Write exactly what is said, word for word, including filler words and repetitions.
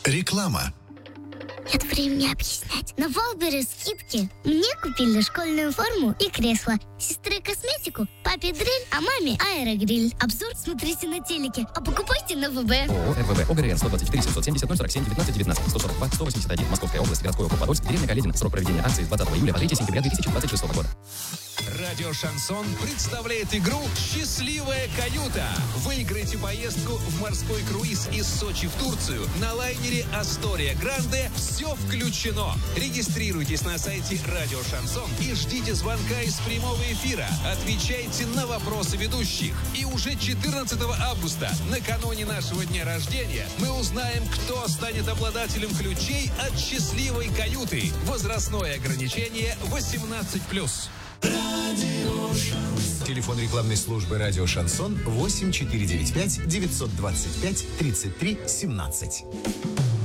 Реклама. Нет времени объяснять. На Валберес скидки. Мне купили школьную форму и кресло. Сестре косметику, папе дрель, а маме аэрогриль. Обзор смотрите на телеке, а покупайте на ВБ. ООО РВВ ОГРН сто двадцать четыре семьсот семьдесят ноль сорок семь девятнадцать девятнадцать сто сорок два сто восемьдесят один Московская область, городской округ Подольск, деревня Каледина. Срок проведения акции с двадцатого июля по третьего сентября две тысячи двадцать шестого года. Радио Шансон представляет игру «Счастливая каюта». Выиграйте поездку в морской круиз из Сочи в Турцию на лайнере «Астория Гранде». Все включено. Регистрируйтесь на сайте Радио Шансон и ждите звонка из прямого эфира. Отвечайте на вопросы ведущих. И уже четырнадцатого августа, накануне нашего дня рождения, мы узнаем, кто станет обладателем ключей от «Счастливой каюты». Возрастное ограничение восемнадцать плюс. Телефон рекламной службы «Радио Шансон» восемь четыре девять пять девятьсот двадцать пять тридцать три семнадцать.